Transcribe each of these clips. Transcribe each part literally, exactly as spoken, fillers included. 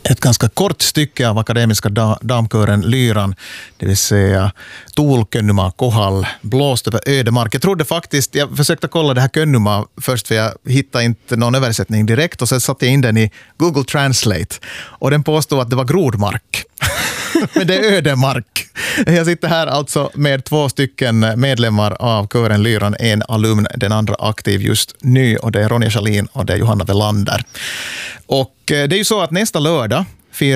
ett ganska kort stycke av akademiska da- damkören Lyran, det vill säga Tuul-Könnuma Kohal, blåst över ödemark. Jag trodde faktiskt, jag försökte kolla det här Könnuma först för jag hittade inte någon översättning direkt och sen satte jag in den i Google Translate och den påstod att det var grodmark. Men det är ödemark. Jag sitter här alltså med två stycken medlemmar av kören Lyran, en alumn, den andra aktiv just nu och det är Ronja Schalin och det är Johanna Velander. Och det är ju så att nästa lördag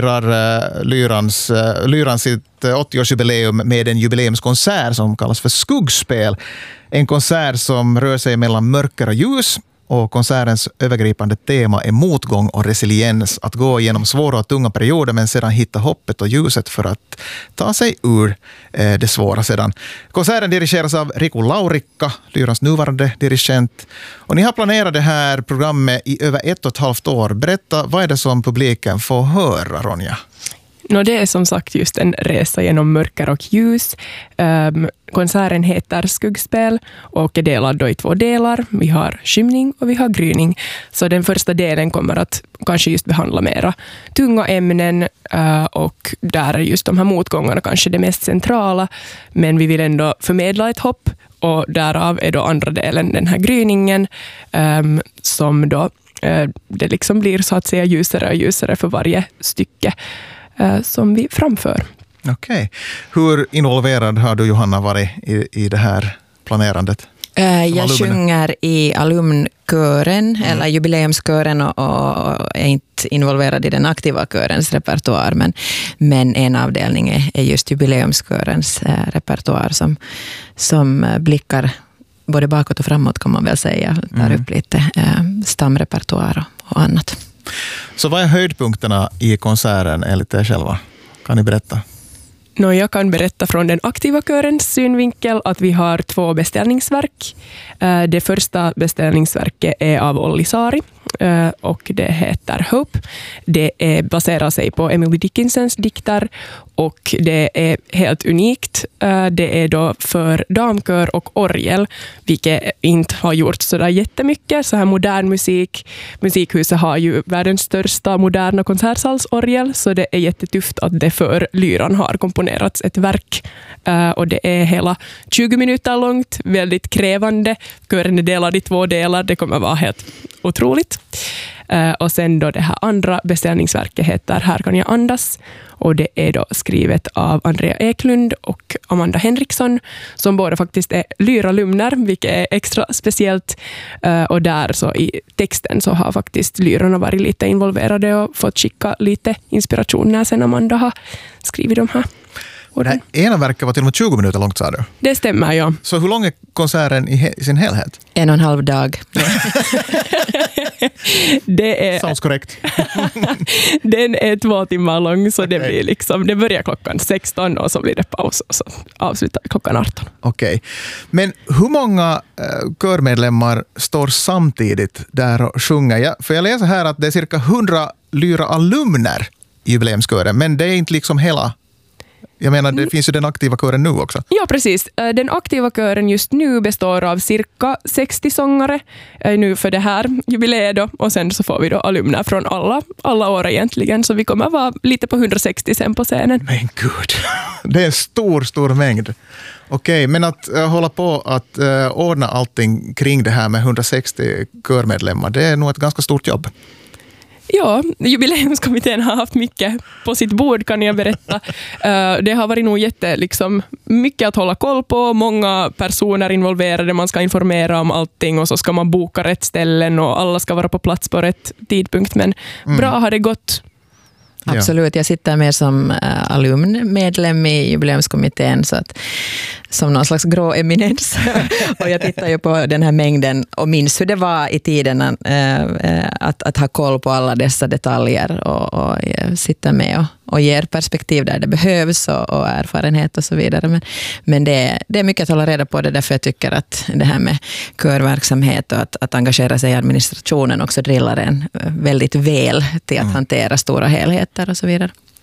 firar Lyrans, Lyrans sitt åttioårsjubileum med en jubileumskonsert som kallas för Skuggspel. En konsert som rör sig mellan mörker och ljus. Och konsertens övergripande tema är motgång och resiliens. Att gå igenom svåra och tunga perioder men sedan hitta hoppet och ljuset för att ta sig ur eh, det svåra sedan. Konserten dirigeras av Riku Laurikka, Lyrans nuvarande dirigent. Och ni har planerat det här programmet i över ett och ett halvt år. Berätta, vad är det som publiken får höra, Ronja? No, det är som sagt just en resa genom mörker och ljus. Um, konserten heter Skuggspel och är delad då i två delar. Vi har skymning och vi har gryning. Så den första delen kommer att kanske just behandla mera tunga ämnen uh, och där är just de här motgångarna kanske det mest centrala. Men vi vill ändå förmedla ett hopp och därav är då andra delen den här gryningen um, som då uh, det liksom blir så att säga ljusare och ljusare för varje stycke som vi framför. Okej. Okay. Hur involverad har du, Johanna, varit i, i det här planerandet? Uh, jag sjunger i alumnkören mm. eller jubileumskören och, och är inte involverad i den aktiva körens repertoar, men, men en avdelning är, är just jubileumskörens uh, repertoar som, som blickar både bakåt och framåt, kan man väl säga. Tar mm. upp lite uh, stamrepertoar och, och annat. Så vad är höjdpunkterna i konserten enligt er själva? Kan ni berätta? No, jag kan berätta från den aktiva körens synvinkel att vi har två beställningsverk. Det första beställningsverket är av Olli Saari och det heter Hope. Det är, baserar sig på Emily Dickinsons dikter och det är helt unikt. Det är då för damkör och orgel, vilket inte har gjort så där jättemycket. Så här modern musik. Musikhuset har ju världens största moderna konsertsalsorgel, så det är jättetufft att det för Lyran har komponerats ett verk. Och det är hela tjugo minuter långt, väldigt krävande. Kören är delad i två delar, det kommer vara helt otroligt. Uh, och sen då det här andra beställningsverket heter Här kan jag andas och det är då skrivet av Andrea Eklund och Amanda Henriksson som båda faktiskt är lyralumner, vilket är extra speciellt. Uh, och där så i texten så har faktiskt lyrarna varit lite involverade och fått skicka lite inspiration när sen Amanda har skrivit de här. Och det här ena verket var till och med tjugo minuter långt, sa du? Det stämmer, ja. Så hur lång är konserten i, he- i sin helhet? En och en halv dag. Det är... Sounds korrekt. Den är två timmar lång, så det blir liksom, det börjar klockan sexton och så blir det paus och så avslutar klockan arton. Okej. Okay. Men hur många uh, körmedlemmar står samtidigt där och sjunger? Ja, för jag läser här att det är cirka hundra Lyra-alumner i jubileumskören, men det är inte liksom hela... Jag menar, det finns ju den aktiva kören nu också. Ja, precis. Den aktiva kören just nu består av cirka sextio sångare nu för det här jubileet då. Och sen så får vi då alumner från alla, alla år egentligen. Så vi kommer vara lite på hundrasextio sen på scenen. Men gud, det är en stor, stor mängd. Okej, men att uh, hålla på att uh, ordna allting kring det här med hundrasextio körmedlemmar, det är nog ett ganska stort jobb. Ja, jubileumskommittén har haft mycket på sitt bord, kan jag berätta. Det har varit nog jätte, liksom, mycket att hålla koll på, många personer involverade, man ska informera om allting och så ska man boka rätt ställen och alla ska vara på plats på rätt tidpunkt, men mm. bra har det gått. Absolut, jag sitter med som uh, alumnmedlem i jubileumskommittén så att, som någon slags grå eminens. Och jag tittar ju på den här mängden och minns hur det var i tiden uh, uh, att, att ha koll på alla dessa detaljer och, och uh, sitta med och, och ger perspektiv där det behövs och, och erfarenhet och så vidare. Men, men det, det är mycket att hålla reda på, det därför jag tycker att det här med körverksamhet och att, att engagera sig i administrationen också drillar en väldigt väl till att mm. hantera stora helheter och så vidare.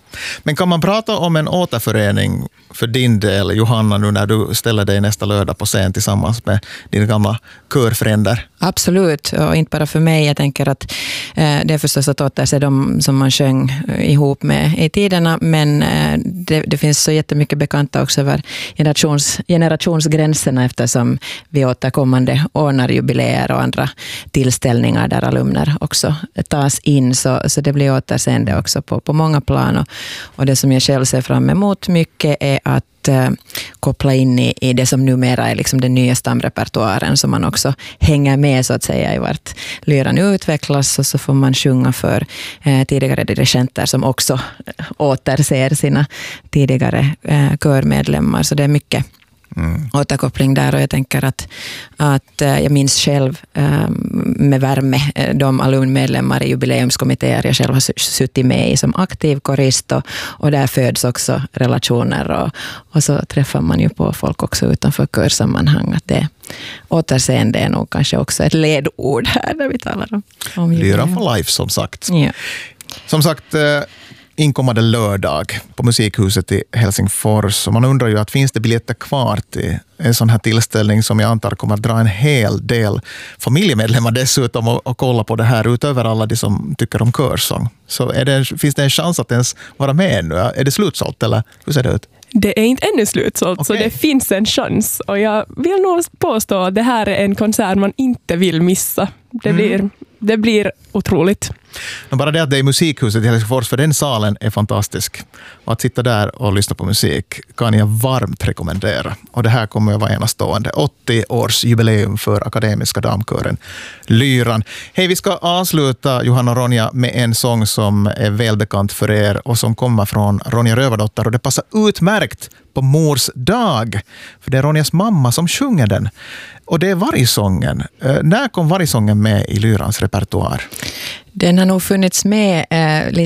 Men kan man prata om en återförening för din del, Johanna, nu när du ställer dig nästa lördag på scen tillsammans med dina gamla körfränder? Absolut, och inte bara för mig. Jag tänker att eh, det är förstås att återse de som man sjöng ihop med i tiderna, men eh, det, det finns så jättemycket bekanta också över generations, generationsgränserna, eftersom vi återkommande ordnar jubileer och andra tillställningar där alumner också tas in, så, så det blir återseende också på, på många plan. Och, och det som jag själv ser fram emot mycket är att eh, koppla in i, i det som numera är liksom den nya stamrepertoaren, så man också hänger med så att säga i vart lyran utvecklas, och så får man sjunga för eh, tidigare dirigenter som också återser sina tidigare eh, körmedlemmar, så det är mycket Mm. återkoppling där, och jag tänker att, att jag minns själv äh, med värme de alumnmedlemmar i jubileumskommittéer jag själv har suttit med i som aktiv korist, och, och där föds också relationer, och, och så träffar man ju på folk också utanför körsammanhang, att det återseende är nog kanske också ett ledord här när vi talar om, om jubileum. Lyran for life, som sagt. Ja. Som sagt, inkommande lördag på Musikhuset i Helsingfors. Och man undrar ju att finns det biljetter kvar till en sån här tillställning som jag antar kommer att dra en hel del familjemedlemmar dessutom och, och kolla på det här utöver alla de som tycker om körsång. Så är det, finns det en chans att ens vara med nu? Är det slutsålt eller hur ser det ut? Det är inte ännu slutsålt, okay. Så det finns en chans. Och jag vill nog påstå att det här är en konsert man inte vill missa. Det, mm. blir, det blir otroligt. Bara det att det är Musikhuset i Helsingfors, för den salen är fantastisk. Och att sitta där och lyssna på musik kan jag varmt rekommendera. Och det här kommer att vara enastående. åttio års jubileum för Akademiska damkören Lyran. Hej, vi ska avsluta, Johanna och Ronja, med en sång som är välbekant för er och som kommer från Ronja Rövardotter, och det passar utmärkt på mors dag. För det är Ronjas mamma som sjunger den. Och det är Vargsången. Eh, när kom Vargsången med i Lyrans repertoar? Den har nog funnits med eh, lite